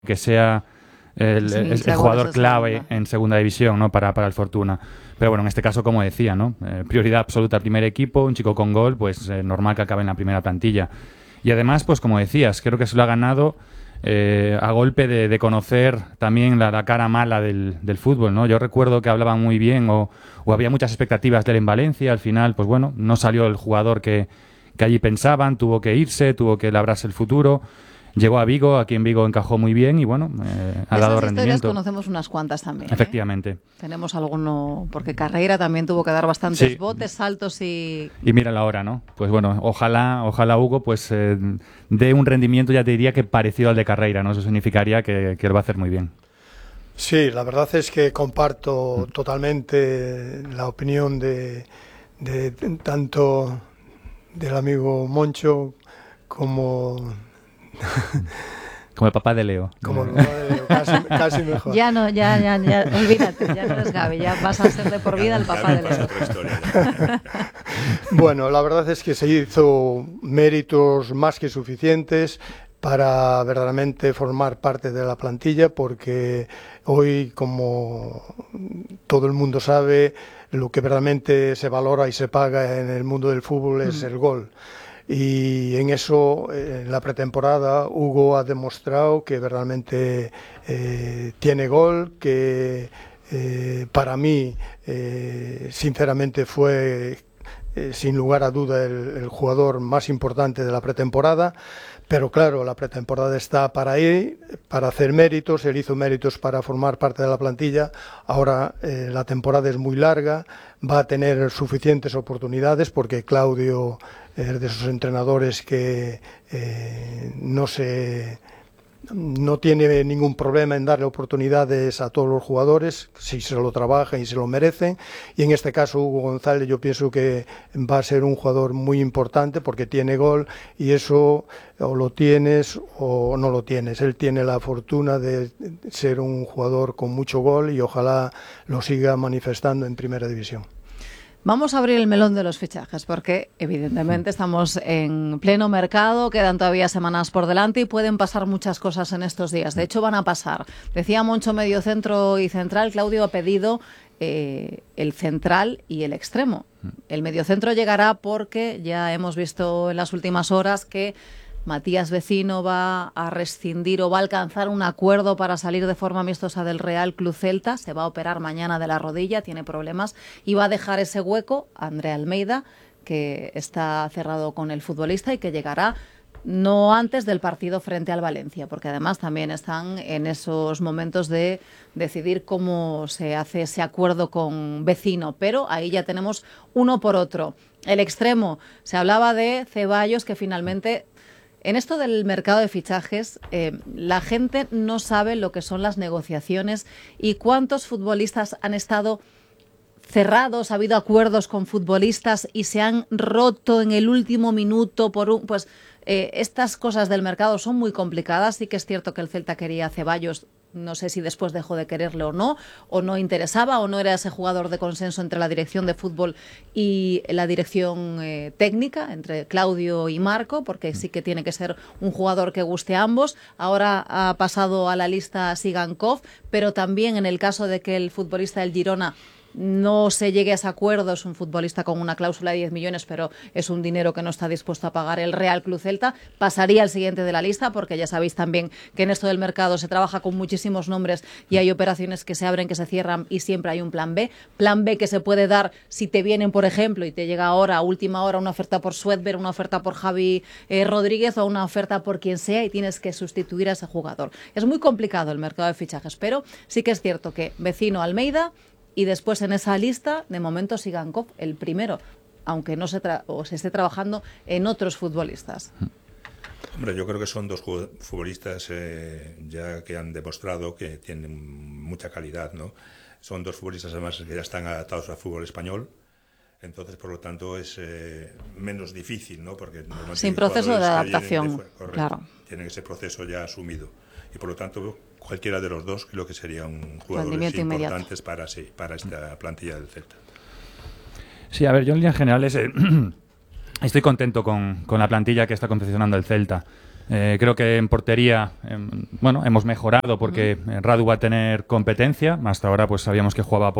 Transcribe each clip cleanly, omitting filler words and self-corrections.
que sea el jugador clave en segunda división, ¿no? para el Fortuna. Pero bueno, en este caso, como decía, ¿no? Prioridad absoluta al primer equipo, un chico con gol, pues normal que acabe en la primera plantilla. Y además, pues como decías, creo que se lo ha ganado a golpe de conocer también la cara mala del fútbol, ¿no? Yo recuerdo que hablaban muy bien o había muchas expectativas de él en Valencia. Al final, pues bueno, no salió el jugador que allí pensaban, tuvo que irse, tuvo que labrarse el futuro. Llegó a Vigo, aquí en Vigo encajó muy bien y bueno, ha dado rendimiento. Historias conocemos unas cuantas también. Efectivamente. Tenemos alguno, porque Carreira también tuvo que dar bastantes botes, saltos y... Y míralo ahora, ¿no? Pues bueno, ojalá Hugo pues dé un rendimiento, ya te diría que parecido al de Carreira, ¿no? Eso significaría que lo va a hacer muy bien. Sí, la verdad es que comparto totalmente la opinión de tanto del amigo Moncho como el papá de Leo. Como el papá de Leo, casi mejor. Ya, olvídate, ya no eres Gaby, ya vas a ser de por vida el papá de Leo. Bueno, la verdad es que se hizo méritos más que suficientes para verdaderamente formar parte de la plantilla, porque hoy, como todo el mundo sabe, lo que verdaderamente se valora y se paga en el mundo del fútbol es el gol. Y en eso, en la pretemporada, Hugo ha demostrado que verdaderamente tiene gol, que para mí, sinceramente, fue sin lugar a duda el jugador más importante de la pretemporada. Pero claro, la pretemporada está para ir, para hacer méritos. Él hizo méritos para formar parte de la plantilla. Ahora la temporada es muy larga, va a tener suficientes oportunidades porque Claudio es de esos entrenadores que no tiene ningún problema en darle oportunidades a todos los jugadores si se lo trabajan y se lo merecen, y en este caso Hugo González yo pienso que va a ser un jugador muy importante porque tiene gol, y eso o lo tienes o no lo tienes. Él tiene la fortuna de ser un jugador con mucho gol y ojalá lo siga manifestando en Primera División. Vamos a abrir el melón de los fichajes porque evidentemente estamos en pleno mercado, quedan todavía semanas por delante y pueden pasar muchas cosas en estos días. De hecho van a pasar. Decía Moncho mediocentro y central, Claudio ha pedido el central y el extremo. El mediocentro llegará porque ya hemos visto en las últimas horas que Matías Vecino va a rescindir o va a alcanzar un acuerdo para salir de forma amistosa del Real Club Celta. Se va a operar mañana de la rodilla, tiene problemas, y va a dejar ese hueco a André Almeida, que está cerrado con el futbolista y que llegará no antes del partido frente al Valencia, porque además también están en esos momentos de decidir cómo se hace ese acuerdo con Vecino, pero ahí ya tenemos uno por otro. El extremo, se hablaba de Ceballos, que finalmente... En esto del mercado de fichajes, la gente no sabe lo que son las negociaciones y cuántos futbolistas han estado cerrados, ha habido acuerdos con futbolistas y se han roto en el último minuto estas cosas del mercado son muy complicadas. Sí que es cierto que el Celta quería a Ceballos. No sé si después dejó de quererle o no interesaba, o no era ese jugador de consenso entre la dirección de fútbol y la dirección técnica, entre Claudio y Marco, porque sí que tiene que ser un jugador que guste a ambos. Ahora ha pasado a la lista Sigankov, pero también en el caso de que el futbolista del Girona no se llegue a ese acuerdo, es un futbolista con una cláusula de 10 millones, pero es un dinero que no está dispuesto a pagar el Real Club Celta, pasaría al siguiente de la lista, porque ya sabéis también que en esto del mercado se trabaja con muchísimos nombres y hay operaciones que se abren, que se cierran y siempre hay un plan B que se puede dar si te vienen, por ejemplo, y te llega ahora, a última hora, una oferta por Suedberg, una oferta por Javi Rodríguez o una oferta por quien sea y tienes que sustituir a ese jugador. Es muy complicado el mercado de fichajes, pero sí que es cierto que Vecino, Almeida, y después en esa lista, de momento, Sigankov, el primero, aunque no se esté trabajando en otros futbolistas. Hombre, yo creo que son dos futbolistas ya que han demostrado que tienen mucha calidad, ¿no? Son dos futbolistas además que ya están adaptados al fútbol español, entonces por lo tanto es menos difícil, ¿no? Porque sin proceso de adaptación, claro. Tienen ese proceso ya asumido y por lo tanto cualquiera de los dos creo que serían jugadores importantes para esta plantilla del Celta. Sí, a ver, yo en líneas generales estoy contento con la plantilla que está confeccionando el Celta. Creo que en portería, bueno, hemos mejorado porque Radu va a tener competencia. Hasta ahora pues sabíamos que jugaba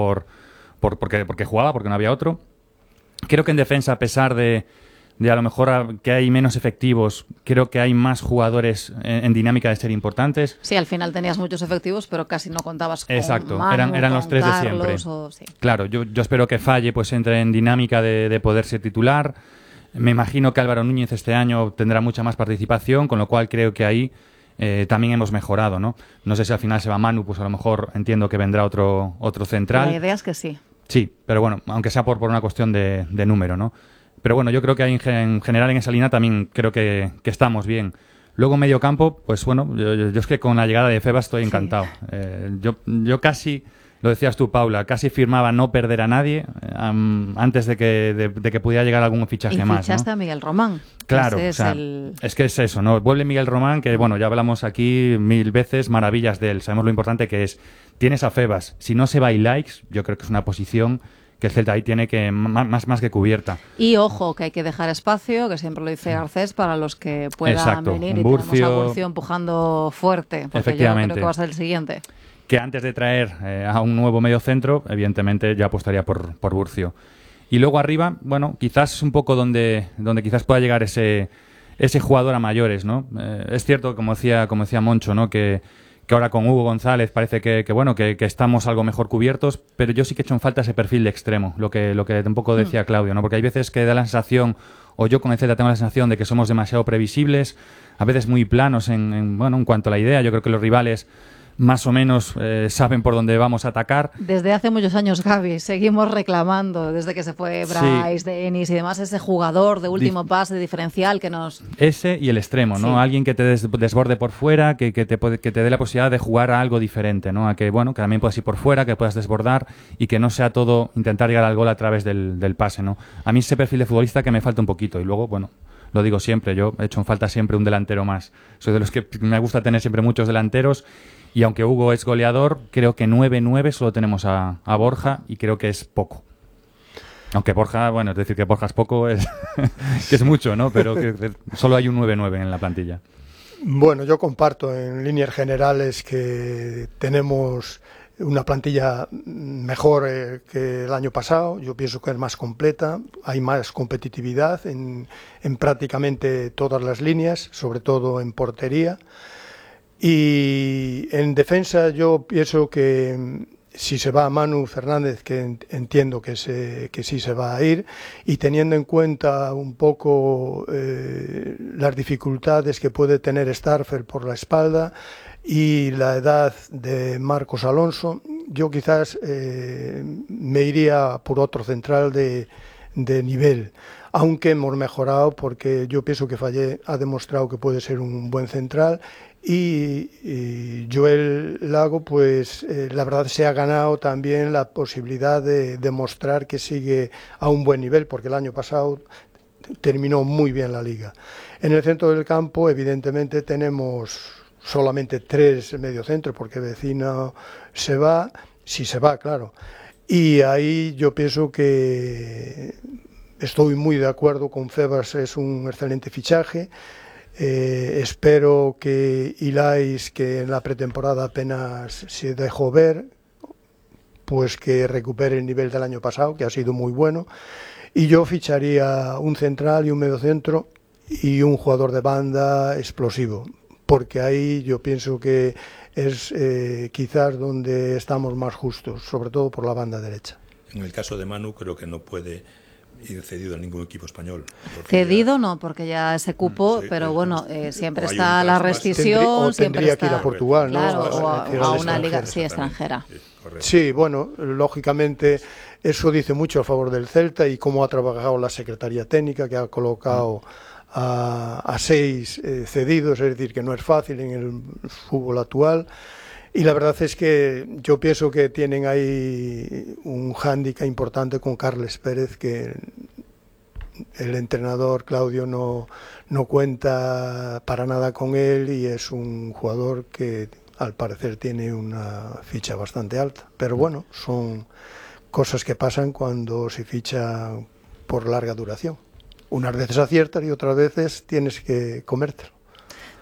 porque jugaba, porque no había otro. Creo que en defensa, a pesar de a lo mejor que hay menos efectivos, creo que hay más jugadores en dinámica de ser importantes. Sí, al final tenías muchos efectivos, pero casi no contabas con Exacto, Manu, eran los tres Carlos, de siempre. Sí. Claro, yo espero que Falle pues entre en dinámica de poder ser titular. Me imagino que Álvaro Núñez este año tendrá mucha más participación, con lo cual creo que ahí también hemos mejorado, ¿no? No sé si al final se va Manu, pues a lo mejor entiendo que vendrá otro central. La idea es que sí. Sí, pero bueno, aunque sea por una cuestión de número, ¿no? Pero bueno, yo creo que ahí en general en esa línea también creo que estamos bien. Luego medio campo, pues bueno, yo es que con la llegada de Febas estoy encantado. Sí. Yo casi, lo decías tú, Paula, casi firmaba no perder a nadie antes de que pudiera llegar algún fichaje más. Y fichaste, ¿no?, a Miguel Román. Claro, o sea, es que es eso, ¿no? Vuelve Miguel Román, que bueno, ya hablamos aquí 1000 veces maravillas de él. Sabemos lo importante que es. Tienes a Febas. Si no se va Ilaix, yo creo que es una posición que el Celta ahí tiene que más que cubierta. Y ojo, que hay que dejar espacio, que siempre lo dice Garcés, para los que puedan venir. Y tenemos a Burcio empujando fuerte, porque yo creo que va a ser el siguiente. Que antes de traer a un nuevo mediocentro, evidentemente ya apostaría por Burcio. Y luego arriba, bueno, quizás un poco donde quizás pueda llegar ese jugador a mayores, ¿no? Es cierto, como decía Moncho, ¿no?, que ahora con Hugo González parece que estamos algo mejor cubiertos, pero yo sí que he hecho en falta ese perfil de extremo, lo que un poco decía Claudio, ¿no? Porque hay veces que da la sensación, o yo con el Celta tengo la sensación de que somos demasiado previsibles, a veces muy planos en cuanto a la idea. Yo creo que los rivales más o menos saben por dónde vamos a atacar. Desde hace muchos años, Gaby, seguimos reclamando, desde que se fue Bryce, sí, Denis y demás, ese jugador de último pase, diferencial que nos... Ese y el extremo, ¿no? Sí. Alguien que te desborde por fuera, que te dé la posibilidad de jugar a algo diferente, ¿no? A que, bueno, que también puedas ir por fuera, que puedas desbordar y que no sea todo intentar llegar al gol a través del pase, ¿no? A mí ese perfil de futbolista que me falta un poquito. Y luego, bueno, lo digo siempre, yo he hecho en falta siempre un delantero más. Soy de los que me gusta tener siempre muchos delanteros. Y aunque Hugo es goleador, creo que 9-9 solo tenemos a Borja y creo que es poco. Aunque Borja, bueno, es decir que Borja es poco, que es mucho, ¿no? Pero que solo hay un 9-9 en la plantilla. Bueno, yo comparto en líneas generales que tenemos una plantilla mejor que el año pasado. Yo pienso que es más completa, hay más competitividad en prácticamente todas las líneas, sobre todo en portería. Y en defensa yo pienso que si se va Manu Fernández, que entiendo que sí se va a ir, y teniendo en cuenta un poco las dificultades que puede tener Starfel por la espalda y la edad de Marcos Alonso, yo quizás me iría por otro central de nivel. Aunque hemos mejorado, porque yo pienso que Fallé ha demostrado que puede ser un buen central, y Joel Lago, pues la verdad se ha ganado también la posibilidad de demostrar que sigue a un buen nivel, porque el año pasado terminó muy bien la liga. En el centro del campo, evidentemente, tenemos solamente 3 mediocentros, porque Vecino se va, si se va, claro. Y ahí yo pienso que estoy muy de acuerdo con Febas, es un excelente fichaje. Espero que Ilaix, que en la pretemporada apenas se dejó ver, pues que recupere el nivel del año pasado, que ha sido muy bueno. Y yo ficharía un central y un mediocentro y un jugador de banda explosivo, porque ahí yo pienso que es quizás donde estamos más justos, sobre todo por la banda derecha. En el caso de Manu, creo que no puede ir cedido a ningún equipo español. Cedido no, porque ya ese cupo, sí, pero bueno, siempre está la rescisión. Tendría que ir a Portugal, claro, ¿no? o a una liga extranjera. Sí, bueno, lógicamente eso dice mucho a favor del Celta y cómo ha trabajado la Secretaría Técnica, que ha colocado a 6 cedidos, es decir, que no es fácil en el fútbol actual. Y la verdad es que yo pienso que tienen ahí un hándicap importante con Carles Pérez, que el entrenador Claudio no cuenta para nada con él, y es un jugador que al parecer tiene una ficha bastante alta. Pero bueno, son cosas que pasan cuando se ficha por larga duración. Unas veces aciertas y otras veces tienes que comértelo.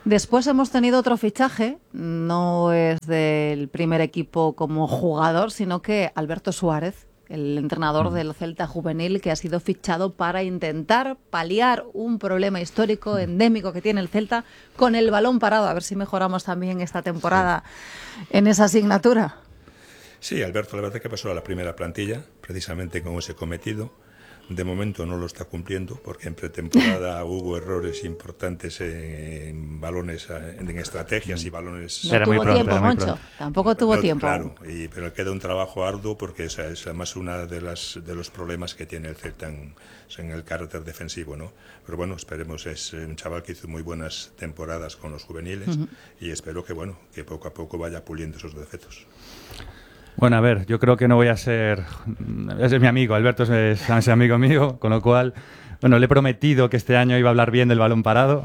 Después hemos tenido otro fichaje, no es del primer equipo como jugador, sino que Alberto Suárez, el entrenador del Celta juvenil, que ha sido fichado para intentar paliar un problema histórico endémico que tiene el Celta con el balón parado. A ver si mejoramos también esta temporada en esa asignatura. Sí, Alberto, la verdad que pasó a la primera plantilla, precisamente con ese cometido. De momento no lo está cumpliendo, porque en pretemporada hubo errores importantes en balones, en estrategias y balones. No tuvo tiempo, Moncho. Tampoco tuvo tiempo. Claro, pero queda un trabajo arduo, porque es además uno de los problemas que tiene el Celta en el carácter defensivo, ¿no? Pero bueno, esperemos, es un chaval que hizo muy buenas temporadas con los juveniles, y espero que poco a poco vaya puliendo esos defectos. Bueno, a ver, yo creo que no voy a ser... Ese es mi amigo, Alberto es amigo mío, con lo cual, bueno, le he prometido que este año iba a hablar bien del balón parado,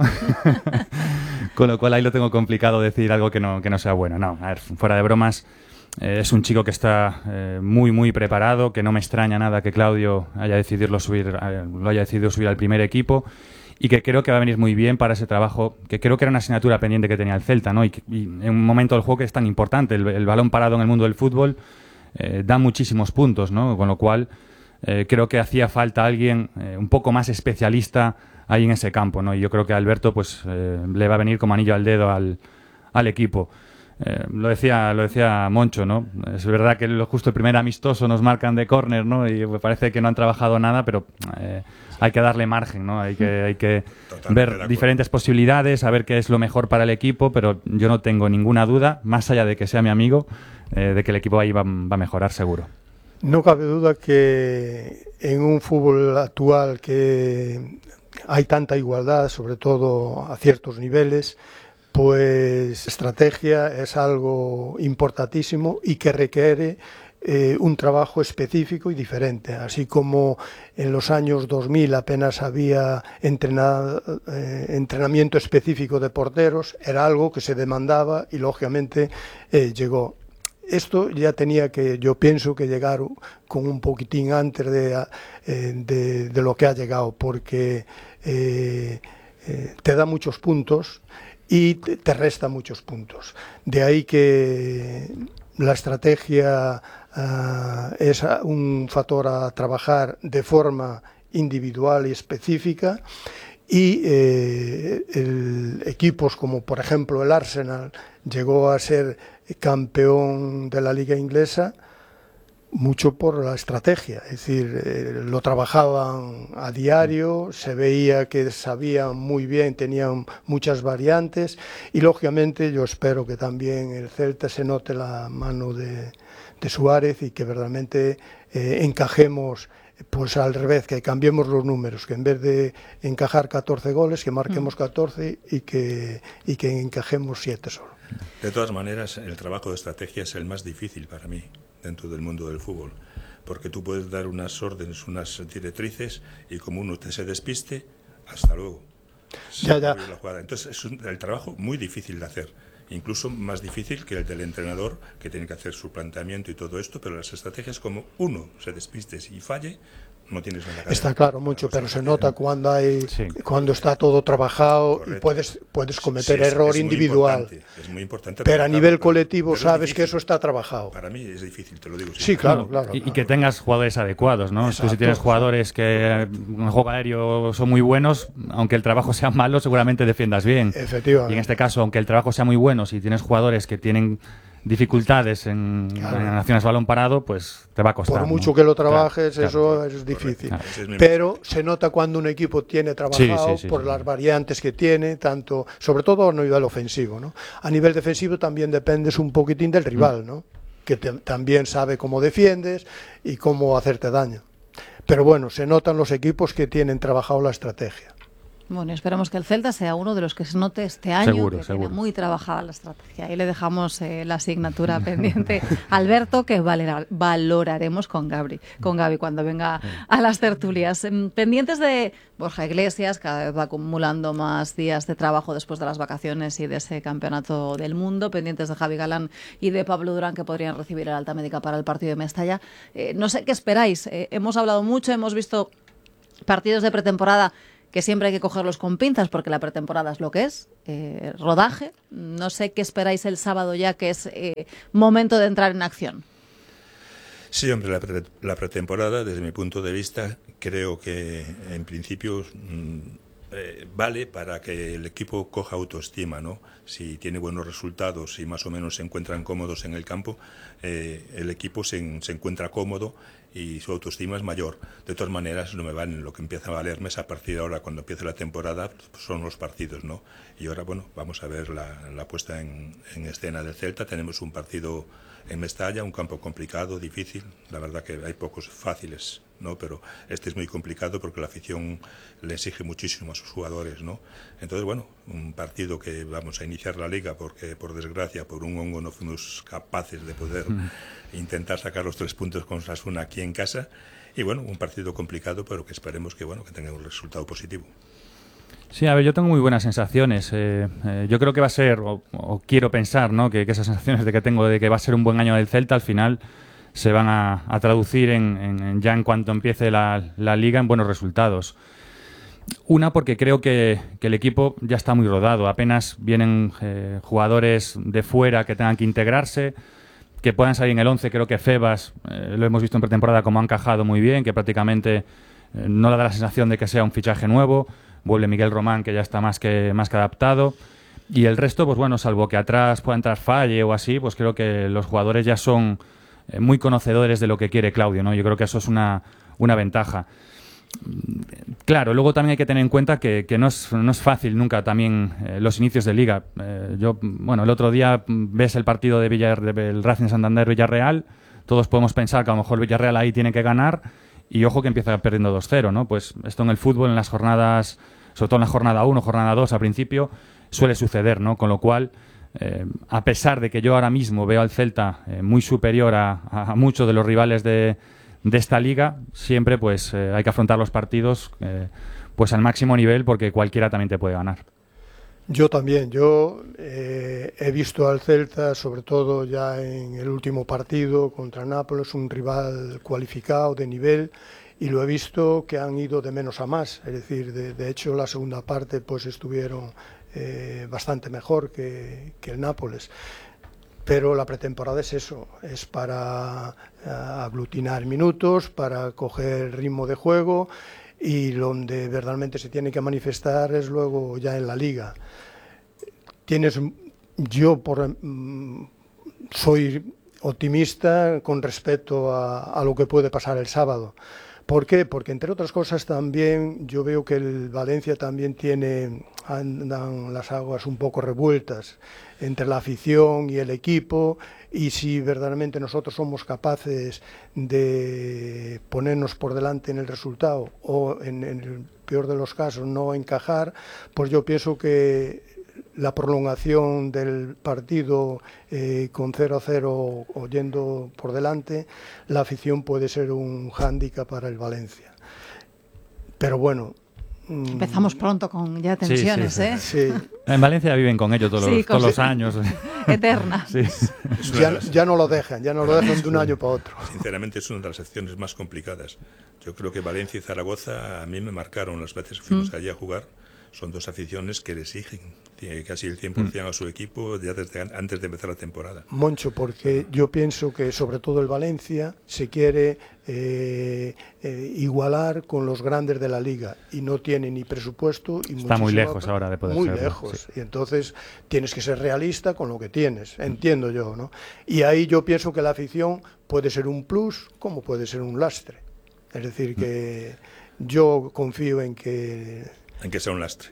con lo cual ahí lo tengo complicado decir algo que no sea bueno. No, a ver, fuera de bromas, es un chico que está muy, muy preparado, que no me extraña nada que Claudio lo haya decidido subir al primer equipo, y que creo que va a venir muy bien para ese trabajo, que creo que era una asignatura pendiente que tenía el Celta, ¿no? Y en un momento del juego que es tan importante, el balón parado en el mundo del fútbol da muchísimos puntos, ¿no? Con lo cual creo que hacía falta alguien un poco más especialista ahí en ese campo, ¿no? Y yo creo que a Alberto pues le va a venir como anillo al dedo al equipo. Lo decía Moncho, ¿no? Es verdad que justo el primer amistoso nos marcan de córner, ¿no? Y parece que no han trabajado nada, pero hay que darle margen, ¿no? Hay que ver diferentes posibilidades, a ver qué es lo mejor para el equipo, pero yo no tengo ninguna duda, más allá de que sea mi amigo, de que el equipo ahí va a mejorar seguro. No cabe duda que en un fútbol actual que hay tanta igualdad, sobre todo a ciertos niveles, pues estrategia es algo importantísimo y que requiere un trabajo específico y diferente. Así como en los años 2000 apenas había entrenamiento específico de porteros, era algo que se demandaba y lógicamente llegó. Esto ya tenía que, yo pienso que llegar con un poquitín antes de lo que ha llegado, porque te da muchos puntos y te resta muchos puntos. De ahí que la estrategia es un factor a trabajar de forma individual y específica, y equipos como por ejemplo el Arsenal llegó a ser campeón de la liga inglesa mucho por la estrategia, es decir, lo trabajaban a diario, se veía que sabían muy bien, tenían muchas variantes, y lógicamente yo espero que también el Celta se note la mano de Suárez y que verdaderamente encajemos, pues al revés, que cambiemos los números, que en vez de encajar 14 goles, que marquemos 14 y que encajemos 7 solo. De todas maneras, el trabajo de estrategia es el más difícil para mí dentro del mundo del fútbol, porque tú puedes dar unas órdenes, unas directrices, y como uno se despiste, hasta luego. Ya. Entonces es el trabajo muy difícil de hacer, incluso más difícil que el del entrenador, que tiene que hacer su planteamiento y todo esto, pero las estrategias, como uno se despiste y falle, no tienes nada. Está claro, mucho, pero se nota cuando cuando está todo trabajado. Correcto. y puedes cometer error individual. Es muy importante. Pero a nivel colectivo sabes que eso está trabajado. Para mí es difícil, te lo digo. Sí, claro. Y que tengas jugadores adecuados, ¿no? Exacto, tú si tienes jugadores que en el juego aéreo son muy buenos, aunque el trabajo sea malo, seguramente defiendas bien. Efectivamente. Y en este caso, aunque el trabajo sea muy bueno, si tienes jugadores que tienen dificultades en acciones balón parado, pues te va a costar. Por mucho que lo trabajes, eso es difícil. Claro. Pero se nota cuando un equipo tiene trabajado por las variantes que tiene, tanto, sobre todo a nivel ofensivo, ¿no? A nivel defensivo también dependes un poquitín del rival, ¿no? Que también sabe cómo defiendes y cómo hacerte daño. Pero bueno, se notan los equipos que tienen trabajado la estrategia. Bueno, esperamos que el Celta sea uno de los que se note este año, que tiene muy trabajada la estrategia. Ahí le dejamos la asignatura pendiente a Alberto, que valoraremos con Gaby cuando venga a las tertulias. Pendientes de Borja Iglesias, cada vez va acumulando más días de trabajo después de las vacaciones y de ese campeonato del mundo. Pendientes de Javi Galán y de Pablo Durán, que podrían recibir el alta médica para el partido de Mestalla. No sé qué esperáis. Hemos hablado mucho, hemos visto partidos de pretemporada que siempre hay que cogerlos con pinzas porque la pretemporada es lo que es, rodaje. No sé qué esperáis el sábado ya, que es momento de entrar en acción. Sí, hombre, la pretemporada, desde mi punto de vista, creo que en principio vale para que el equipo coja autoestima, ¿no? Si tiene buenos resultados y más o menos se encuentran cómodos en el campo, el equipo se encuentra cómodo y su autoestima es mayor. De todas maneras, no me vale, lo que empieza a valerme es a partir de ahora, cuando empiece la temporada, pues son los partidos, ¿no? Y ahora, bueno, vamos a ver la puesta en escena del Celta. Tenemos un partido en Mestalla, un campo complicado, difícil. La verdad que hay pocos fáciles, ¿no? Pero este es muy complicado porque la afición le exige muchísimo a sus jugadores, ¿no? Entonces, bueno, un partido que vamos a iniciar la Liga porque, por desgracia, por un hongo no fuimos capaces de poder intentar sacar los 3 puntos con Osasuna aquí en casa. Y bueno, un partido complicado, pero que esperemos que, bueno, que tenga un resultado positivo. Sí, a ver, yo tengo muy buenas sensaciones. Yo creo que va a ser, o quiero pensar, ¿no?, que esas sensaciones de que tengo de que va a ser un buen año del Celta, al final se van a traducir ya en cuanto empiece la Liga en buenos resultados. Una, porque creo que el equipo ya está muy rodado. Apenas vienen jugadores de fuera que tengan que integrarse, que puedan salir en el 11. Creo que Febas, lo hemos visto en pretemporada, como ha encajado muy bien, que prácticamente no le da la sensación de que sea un fichaje nuevo. Vuelve Miguel Román, que ya está más que adaptado. Y el resto, pues bueno, salvo que atrás pueda entrar Falle o así, pues creo que los jugadores ya son muy conocedores de lo que quiere Claudio, ¿no? Yo creo que eso es una ventaja. Claro, luego también hay que tener en cuenta que no es fácil nunca también los inicios de Liga. El otro día ves el partido del Racing Santander-Villarreal, todos podemos pensar que a lo mejor Villarreal ahí tiene que ganar, y ojo que empieza perdiendo 2-0, ¿no? Pues esto en el fútbol, en las jornadas, sobre todo en la jornada 1, jornada 2 al principio, suele suceder, ¿no? Con lo cual, a pesar de que yo ahora mismo veo al Celta muy superior a muchos de los rivales de esta liga, siempre pues hay que afrontar los partidos pues al máximo nivel, porque cualquiera también te puede ganar. Yo también, he visto al Celta, sobre todo ya en el último partido contra Nápoles, un rival cualificado de nivel, y lo he visto que han ido de menos a más. Es decir, de hecho la segunda parte pues estuvieron bastante mejor que el Nápoles. Pero la pretemporada es eso, es para aglutinar minutos, para coger ritmo de juego, y donde verdaderamente se tiene que manifestar es luego ya en la Liga. Soy optimista con respecto a lo que puede pasar el sábado. ¿Por qué? Porque, entre otras cosas, también yo veo que el Valencia también andan las aguas un poco revueltas entre la afición y el equipo, y si verdaderamente nosotros somos capaces de ponernos por delante en el resultado o, en el peor de los casos, no encajar, pues yo pienso que la prolongación del partido con 0-0 o yendo por delante, la afición puede ser un hándicap para el Valencia. Pero bueno... Empezamos pronto con ya tensiones, sí. ¿eh? Sí. En Valencia viven con ello todos los años. Eterna. Sí. Ya no lo dejan de un año para otro. Sinceramente es una de las secciones más complicadas. Yo creo que Valencia y Zaragoza a mí me marcaron las veces que fuimos allí a jugar. Son dos aficiones que le exigen casi el 100% a su equipo ya antes de empezar la temporada. Moncho, porque yo pienso que sobre todo el Valencia se quiere igualar con los grandes de la Liga y no tiene ni presupuesto. Y está muy lejos ahora de poder serlo. Muy lejos. Sí. Y entonces tienes que ser realista con lo que tienes, entiendo yo, ¿no? Y ahí yo pienso que la afición puede ser un plus como puede ser un lastre. Es decir, que yo confío en que sea un lastre.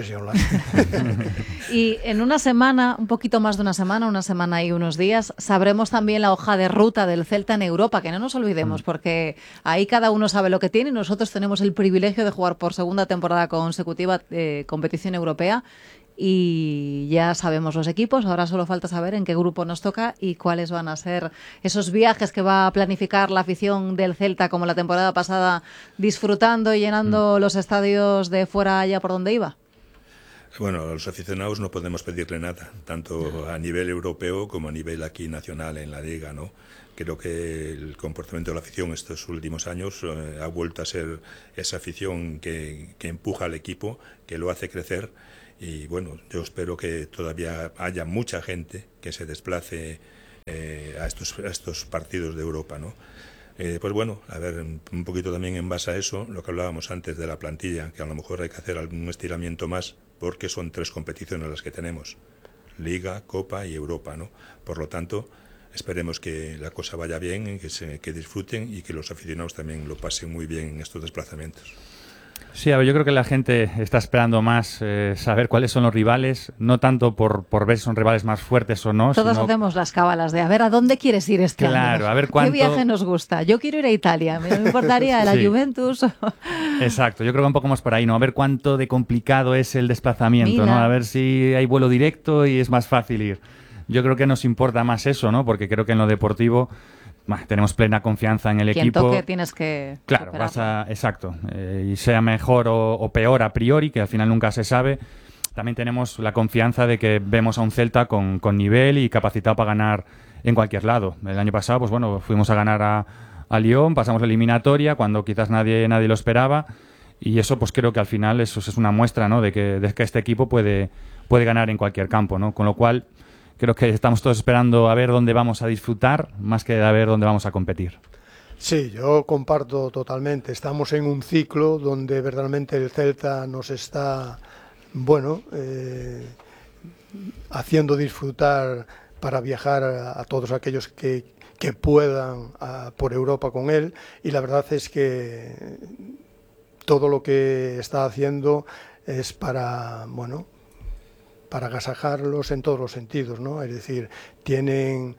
Y en una semana, un poquito más de una semana y unos días, sabremos también la hoja de ruta del Celta en Europa, que no nos olvidemos, porque ahí cada uno sabe lo que tiene y nosotros tenemos el privilegio de jugar por segunda temporada consecutiva competición europea, y ya sabemos los equipos. Ahora solo falta saber en qué grupo nos toca y cuáles van a ser esos viajes que va a planificar la afición del Celta, como la temporada pasada, disfrutando y llenando los estadios de fuera allá por donde iba. Bueno, a los aficionados no podemos pedirle nada, tanto a nivel europeo como a nivel aquí nacional en la Liga, ¿no? Creo que el comportamiento de la afición estos últimos años ha vuelto a ser esa afición que empuja al equipo, que lo hace crecer, y bueno, yo espero que todavía haya mucha gente que se desplace a estos partidos de Europa, ¿no? Pues bueno, a ver, un poquito también en base a eso, lo que hablábamos antes de la plantilla, que a lo mejor hay que hacer algún estiramiento más, porque son 3 competiciones las que tenemos, Liga, Copa y Europa, ¿no? Por lo tanto, esperemos que la cosa vaya bien, que disfruten y que los aficionados también lo pasen muy bien en estos desplazamientos. Sí, a ver, yo creo que la gente está esperando más saber cuáles son los rivales, no tanto por ver si son rivales más fuertes o no. Todos hacemos las cábalas de a ver a dónde quieres ir este año. Claro, a ver cuánto... ¿Qué viaje nos gusta? Yo quiero ir a Italia, me importaría la Juventus. Exacto, yo creo que un poco más por ahí, ¿no? A ver cuánto de complicado es el desplazamiento, Mira. ¿no? A ver si hay vuelo directo y es más fácil ir. Yo creo que nos importa más eso, ¿no? Porque creo que en lo deportivo tenemos plena confianza en el equipo. Quien toque tienes que Claro, exacto. Y sea mejor o peor a priori, que al final nunca se sabe, también tenemos la confianza de que vemos a un Celta con nivel y capacitado para ganar en cualquier lado. El año pasado, pues bueno, fuimos a ganar a Lyon, pasamos la eliminatoria cuando quizás nadie lo esperaba, y eso pues creo que al final eso es una muestra, ¿no? de que este equipo puede ganar en cualquier campo, ¿no? Con lo cual creo que estamos todos esperando a ver dónde vamos a disfrutar más que a ver dónde vamos a competir. Sí, yo comparto totalmente. Estamos en un ciclo donde verdaderamente el Celta nos está, haciendo disfrutar para viajar a todos aquellos que puedan por Europa con él, y la verdad es que todo lo que está haciendo es para agasajarlos en todos los sentidos, ¿no? Es decir, tienen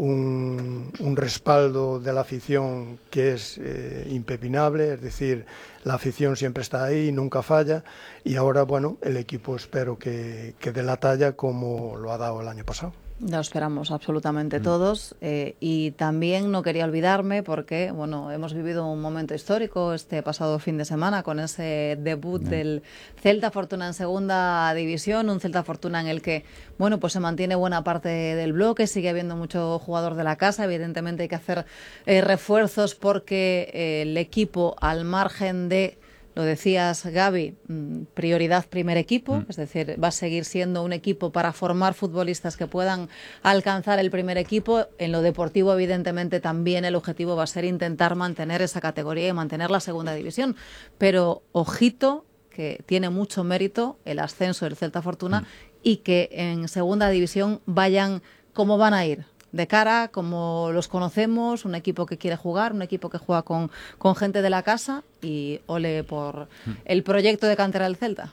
un respaldo de la afición que es impepinable, es decir, la afición siempre está ahí, nunca falla, y ahora, el equipo espero que dé la talla como lo ha dado el año pasado. Lo esperamos absolutamente todos, y también no quería olvidarme porque hemos vivido un momento histórico este pasado fin de semana con ese debut del Celta Fortuna en segunda división, un Celta Fortuna en el que pues se mantiene buena parte del bloque, sigue habiendo mucho jugador de la casa, evidentemente hay que hacer refuerzos porque el equipo, al margen de, lo decías, Gaby, prioridad primer equipo, es decir, va a seguir siendo un equipo para formar futbolistas que puedan alcanzar el primer equipo. En lo deportivo, evidentemente, también el objetivo va a ser intentar mantener esa categoría y mantener la segunda división. Pero, ojito, que tiene mucho mérito el ascenso del Celta Fortuna y que en segunda división vayan como van a ir. De cara, como los conocemos, un equipo que quiere jugar, un equipo que juega con gente de la casa, y ole por el proyecto de cantera del Celta.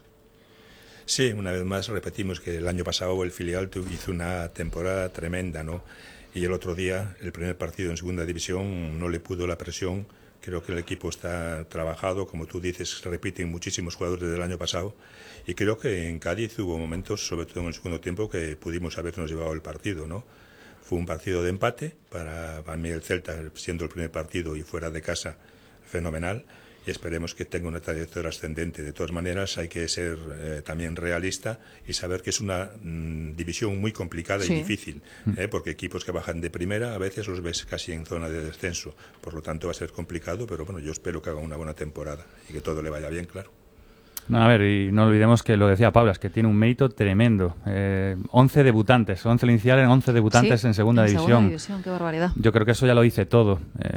Sí, una vez más repetimos que el año pasado el filial hizo una temporada tremenda, ¿no? Y el otro día, el primer partido en segunda división, no le pudo la presión. Creo que el equipo está trabajado, como tú dices, repiten muchísimos jugadores del año pasado, y creo que en Cádiz hubo momentos, sobre todo en el segundo tiempo, que pudimos habernos llevado el partido, ¿no? Fue un partido de empate, para mí el Celta, siendo el primer partido y fuera de casa, fenomenal, y esperemos que tenga una trayectoria ascendente. De todas maneras, hay que ser también realista y saber que es una división muy complicada y difícil, porque equipos que bajan de primera a veces los ves casi en zona de descenso, por lo tanto va a ser complicado, pero yo espero que haga una buena temporada y que todo le vaya bien, claro. No, a ver, y no olvidemos que lo decía Paula, es que tiene un mérito tremendo. 11 debutantes, 11 iniciales, 11 debutantes en segunda división. Segunda división, qué barbaridad. Yo creo que eso ya lo dice todo.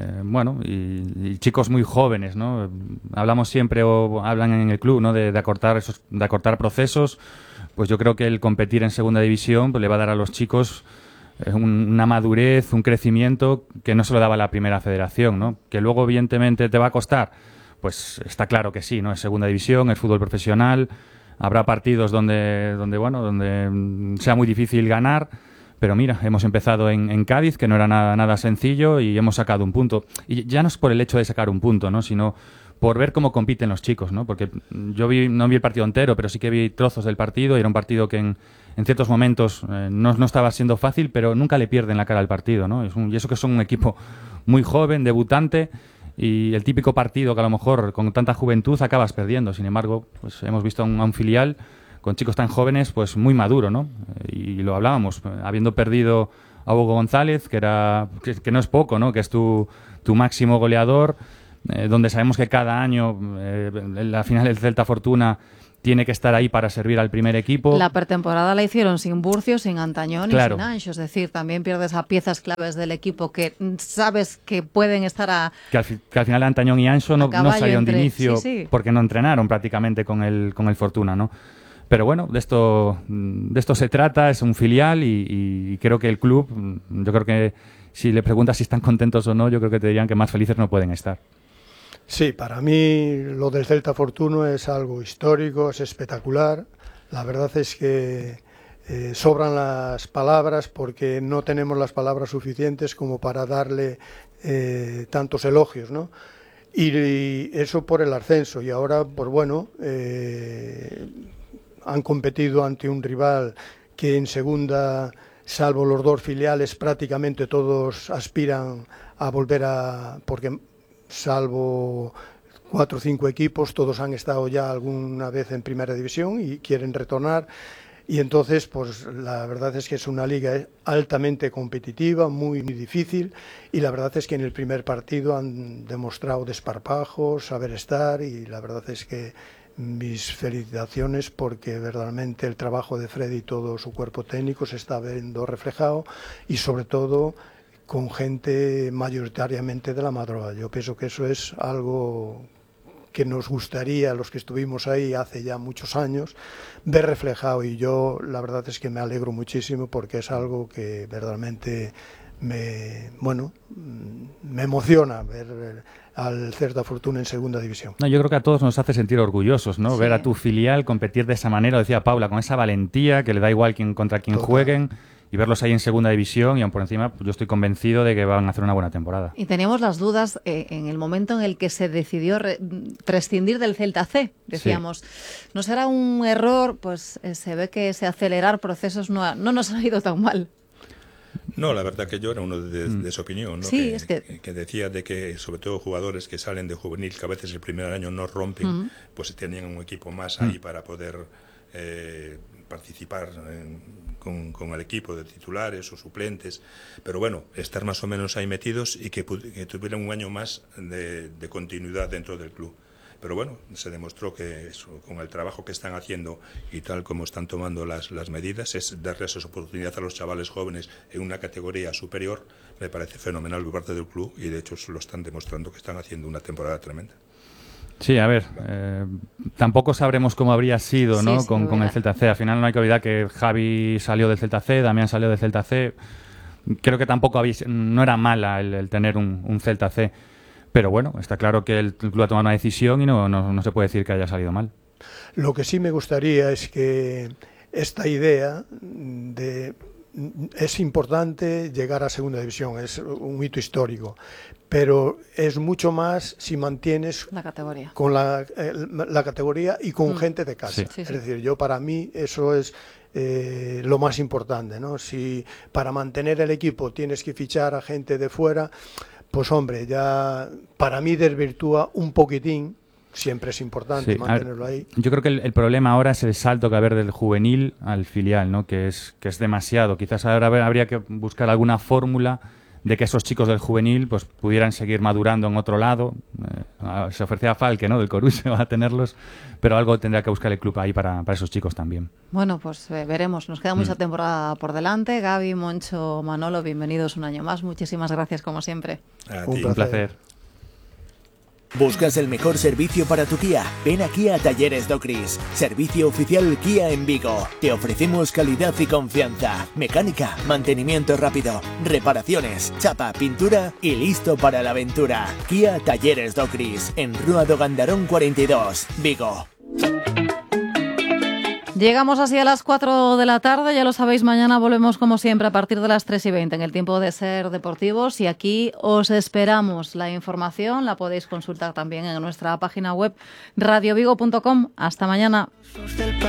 Y chicos muy jóvenes, ¿no? Hablamos siempre, o hablan en el club, ¿no? de acortar procesos. Pues yo creo que el competir en segunda división le va a dar a los chicos una madurez, un crecimiento que no se lo daba la primera federación, ¿no? Que luego, evidentemente, te va a costar. Pues está claro que sí, ¿no? Es segunda división, es fútbol profesional, habrá partidos donde sea muy difícil ganar, pero mira, hemos empezado en Cádiz, que no era nada sencillo, y hemos sacado un punto. Y ya no es por el hecho de sacar un punto, ¿no? Sino por ver cómo compiten los chicos, ¿no? Porque yo no vi el partido entero, pero sí que vi trozos del partido, y era un partido que en ciertos momentos no estaba siendo fácil, pero nunca le pierden la cara al partido, ¿no? Y eso que son un equipo muy joven, debutante, y el típico partido que a lo mejor con tanta juventud acabas perdiendo. Sin embargo, pues hemos visto a un filial con chicos tan jóvenes, pues muy maduro, ¿no? Y lo hablábamos, habiendo perdido a Hugo González, que no es poco, ¿no? Que es tu máximo goleador, donde sabemos que cada año en la final del Celta Fortuna tiene que estar ahí para servir al primer equipo. La pretemporada la hicieron sin Burcio, sin Antañón y sin Anxo. Es decir, también pierdes a piezas claves del equipo que sabes que pueden estar que al final Antañón y Anxo no salieron de inicio porque no entrenaron prácticamente con el Fortuna, ¿no? Pero bueno, de esto se trata, es un filial y creo que el club, yo creo que si le preguntas si están contentos o no, yo creo que te dirían que más felices no pueden estar. Sí, para mí lo del Celta Fortuna es algo histórico, es espectacular. La verdad es que sobran las palabras porque no tenemos las palabras suficientes como para darle tantos elogios, ¿no? Y eso por el ascenso. Y ahora, pues bueno, han competido ante un rival que en segunda, salvo los dos filiales, prácticamente todos aspiran a volver porque salvo 4 o 5 equipos, todos han estado ya alguna vez en primera división y quieren retornar. Y entonces, pues la verdad es que es una liga altamente competitiva, muy, muy difícil, y la verdad es que en el primer partido han demostrado desparpajo, saber estar, y la verdad es que mis felicitaciones porque verdaderamente el trabajo de Freddy y todo su cuerpo técnico se está viendo reflejado, y sobre todo con gente mayoritariamente de la Madroa. Yo pienso que eso es algo que nos gustaría, los que estuvimos ahí hace ya muchos años, ver reflejado, y yo la verdad es que me alegro muchísimo porque es algo que verdaderamente me emociona ver al Celta Fortuna en segunda división. No, yo creo que a todos nos hace sentir orgullosos, ¿no? Sí. Ver a tu filial competir de esa manera, decía Paula, con esa valentía que le da igual contra quién jueguen, y verlos ahí en segunda división, y aún por encima yo estoy convencido de que van a hacer una buena temporada. Y teníamos las dudas en el momento en el que se decidió prescindir del Celta C. Decíamos, ¿no será un error? Pues se ve que ese acelerar procesos no nos ha ido tan mal. No, la verdad que yo era uno de esa opinión, ¿no? Sí, que decía de que sobre todo jugadores que salen de juvenil, que a veces el primer año no rompen, pues tenían un equipo más ahí para poder participar con el equipo de titulares o suplentes, pero bueno, estar más o menos ahí metidos y que tuvieran un año más de continuidad dentro del club. Pero bueno, se demostró que eso, con el trabajo que están haciendo y tal como están tomando las medidas, es darles esa oportunidad a los chavales jóvenes en una categoría superior. Me parece fenomenal por parte del club, y de hecho lo están demostrando que están haciendo una temporada tremenda. Sí, a ver, tampoco sabremos cómo habría sido, ¿no? Sí, con el Celta C. Al final no hay que olvidar que Javi salió del Celta C, Damián salió del Celta C. Creo que tampoco no era mala el tener un Celta C. Pero bueno, está claro que el club ha tomado una decisión y no se puede decir que haya salido mal. Lo que sí me gustaría es que esta idea es importante llegar a segunda división, es un hito histórico, pero es mucho más si mantienes la categoría, con la categoría y con gente de casa. Sí. Es decir, para mí eso es lo más importante, ¿no? Si para mantener el equipo tienes que fichar a gente de fuera, pues hombre, ya para mí desvirtúa un poquitín. Siempre es importante mantenerlo ahí. Yo creo que el problema ahora es el salto que va a haber del juvenil al filial, ¿no? Que es demasiado. Quizás ahora habría que buscar alguna fórmula de que esos chicos del juvenil pues pudieran seguir madurando en otro lado. Se ofrecía a Falque, ¿no? Del Coruche va a tenerlos, pero algo tendrá que buscar el club ahí para esos chicos también. Bueno, pues veremos. Nos queda mucha temporada por delante. Gaby, Moncho, Manolo, bienvenidos un año más. Muchísimas gracias, como siempre. Un placer. ¿Buscas el mejor servicio para tu Kia? Ven aquí a Talleres Docris, servicio oficial Kia en Vigo. Te ofrecemos calidad y confianza, mecánica, mantenimiento rápido, reparaciones, chapa, pintura y listo para la aventura. Kia Talleres Docris, en Rúa do Gandarón 42, Vigo. Llegamos así a las 4 de la tarde, ya lo sabéis, mañana volvemos como siempre a partir de las 3:20 en el tiempo de Ser Deportivos, y aquí os esperamos. La información la podéis consultar también en nuestra página web radiovigo.com. Hasta mañana.